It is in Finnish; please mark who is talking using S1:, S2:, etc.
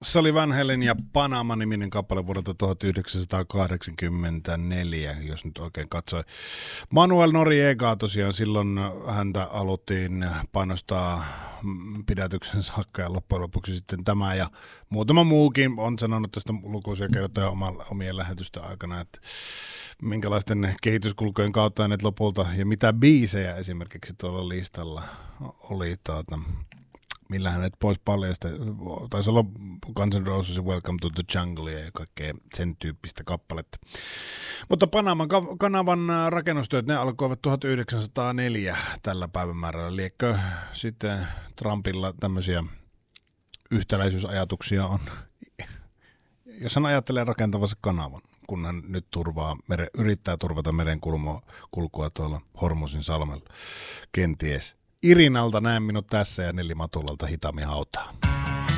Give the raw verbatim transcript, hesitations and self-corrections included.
S1: Se oli Van Halen ja Panama-niminen kappale vuodelta tuhatyhdeksänsataakahdeksankymmentäneljä, jos nyt oikein katsoi. Manuel Noriega tosiaan silloin häntä haluttiin painostaa pidätyksen saakka ja loppujen lopuksi sitten tämä ja muutama muukin on sanonut tästä lukuisia kertoja omien lähetysten aikana, että minkälaisten kehityskulkujen kautta hänet lopulta ja mitä biisejä esimerkiksi tuolla listalla oli tuota, millä hänet pois paljasta. Taisi olla Guns N' Roses Welcome to the Jungle ja kaikkea sen tyyppistä kappaletta. Mutta Panaman kanavan rakennustyöt, ne alkoivat tuhatyhdeksänsataaneljä tällä päivämäärällä. Liekkö sitten Trumpilla tämmöisiä yhtäläisyysajatuksia on, jos hän ajattelee rakentavansa kanavan, kun hän nyt turvaa, mere, yrittää turvata merenkulkua tuolla Hormusin salmella kenties. Irinalta näen minut tässä ja Nelli Matulalta Hitaami hautaa.